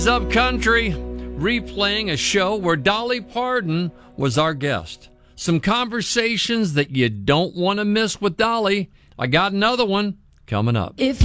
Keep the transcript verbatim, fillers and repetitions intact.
Up Country, replaying a show where Dolly Parton was our guest. Some conversations that you don't want to miss with Dolly. I got another one coming up. If